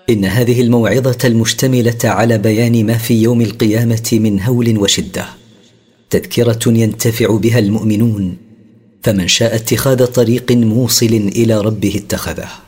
إن هذه الموعظة المشتملة على بيان ما في يوم القيامة من هول وشدة تذكرة ينتفع بها المؤمنون، فمن شاء اتخاذ طريق موصل إلى ربه اتخذه.